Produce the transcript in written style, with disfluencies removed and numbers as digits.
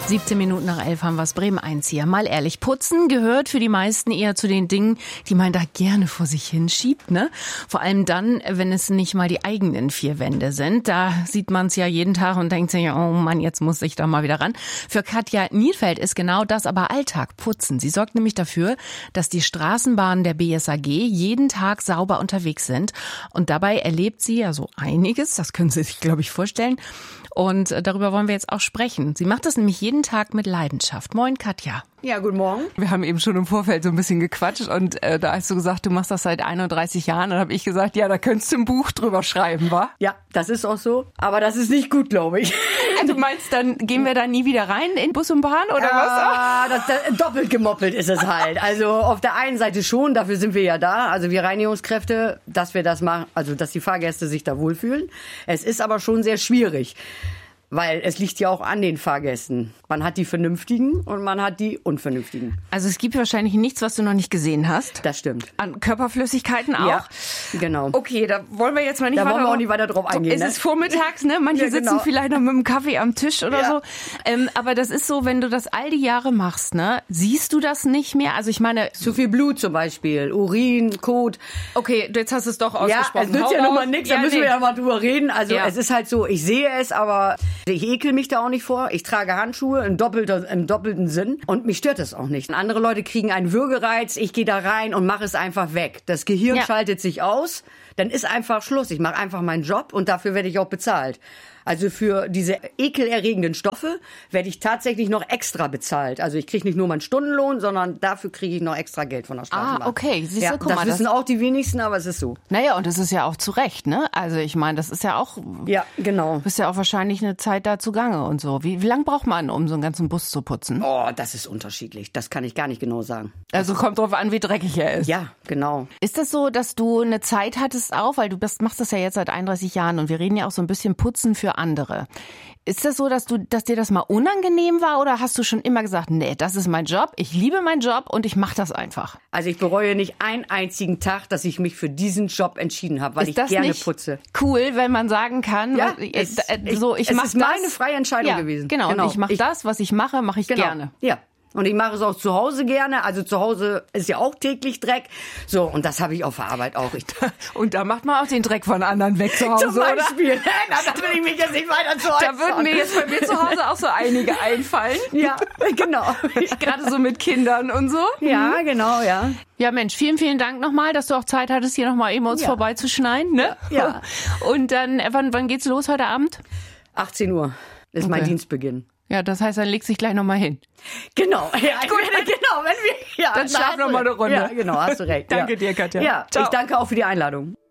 17 Minuten nach 11 haben wir es. Bremen 1 hier. Mal ehrlich, Putzen gehört für die meisten eher zu den Dingen, die man da gerne vor sich hinschiebt, ne? Vor allem dann, wenn es nicht mal die eigenen 4 Wände sind. Da sieht man es ja jeden Tag und denkt sich, oh Mann, jetzt muss ich da mal wieder ran. Für Katja Nielfeld ist genau das aber Alltag, Putzen. Sie sorgt nämlich dafür, dass die Straßenbahnen der BSAG jeden Tag sauber unterwegs sind. Und dabei erlebt sie ja so einiges, das können Sie sich, glaube ich, vorstellen. Und darüber wollen wir jetzt auch sprechen. Sie macht das nämlich jeden Tag mit Leidenschaft. Moin, Katja. Ja, guten Morgen. Wir haben eben schon im Vorfeld so ein bisschen gequatscht und da hast du gesagt, du machst das seit 31 Jahren. Dann habe ich gesagt, ja, da könntest du ein Buch drüber schreiben, wa? Ja, das ist auch so. Aber das ist nicht gut, glaube ich. Du meinst, dann gehen wir da nie wieder rein in Bus und Bahn oder was? Das doppelt gemoppelt ist es halt. Also auf der einen Seite schon, dafür sind wir ja da. Also wir Reinigungskräfte, dass wir das machen, also dass die Fahrgäste sich da wohlfühlen. Es ist aber schon sehr schwierig. Weil es liegt ja auch an den Fahrgästen. Man hat die Vernünftigen und man hat die Unvernünftigen. Also es gibt wahrscheinlich nichts, was du noch nicht gesehen hast. Das stimmt. An Körperflüssigkeiten auch? Ja, genau. Okay, da wollen wir jetzt mal nicht da weiter... wollen wir auch nicht weiter drauf eingehen. Es ist vormittags, ne? Manche ja, genau. sitzen vielleicht noch mit dem Kaffee am Tisch oder so. Aber das ist so, wenn du das all die Jahre machst, ne? Siehst du das nicht mehr? Also ich meine... Zu viel Blut zum Beispiel, Urin, Kot. Okay, jetzt hast du es doch ausgesprochen. Ja, es nützt ja nochmal nichts, da müssen wir ja mal drüber reden. Also ja. Es ist halt so, ich sehe es, aber ich ekel mich da auch nicht vor. Ich trage Handschuhe im doppelten Sinn und mich stört das auch nicht. Andere Leute kriegen einen Würgereiz, ich gehe da rein und mache es einfach weg. Das Gehirn schaltet sich aus, dann ist einfach Schluss. Ich mache einfach meinen Job und dafür werde ich auch bezahlt. Also für diese ekelerregenden Stoffe werde ich tatsächlich noch extra bezahlt. Also ich kriege nicht nur meinen Stundenlohn, sondern dafür kriege ich noch extra Geld von der Straßenbahn. Ah, okay. Siehst du, guck das mal, wissen auch die wenigsten, aber es ist so. Naja, und das ist ja auch zu Recht, ne? Also ich meine, das ist ja auch... Ja, genau. Du bist ja auch wahrscheinlich eine Zeit da zugange und so. Wie lang braucht man, um so einen ganzen Bus zu putzen? Oh, das ist unterschiedlich. Das kann ich gar nicht genau sagen. Also kommt drauf an, wie dreckig er ist. Ja, genau. Ist das so, dass du eine Zeit hattest auch, weil du machst das ja jetzt seit 31 Jahren und wir reden ja auch so ein bisschen Putzen für andere. Ist das so, dass dir das mal unangenehm war oder hast du schon immer gesagt, nee, das ist mein Job, ich liebe meinen Job und ich mache das einfach? Also ich bereue nicht einen einzigen Tag, dass ich mich für diesen Job entschieden habe, weil ich gerne putze. Cool, wenn man sagen kann, ja, es ist meine freie Entscheidung gewesen. Genau, und ich mache das, was ich mache ich gerne. Ja. Und ich mache es auch zu Hause gerne. Also zu Hause ist ja auch täglich Dreck. So, und das habe ich auf der Arbeit auch. Und da macht man auch den Dreck von anderen weg zu Hause, zum Beispiel. Oder? Da will ich mich jetzt nicht weiter zu äußern. Da würden mir jetzt bei mir zu Hause auch so einige einfallen. Ja, genau. Gerade so mit Kindern und so. Ja, genau, ja. Ja, Mensch, vielen, vielen Dank nochmal, dass du auch Zeit hattest, hier nochmal eben uns vorbeizuschneiden. Ne? Ja. Und dann, wann geht's los heute Abend? 18 Uhr ist mein Dienstbeginn. Ja, das heißt, dann legst du dich gleich nochmal hin. Genau. Ja, gut, genau. Dann schlaf noch mal eine Runde. Ja, genau, hast du recht. Danke dir, Katja. Ja, ciao. Ich danke auch für die Einladung.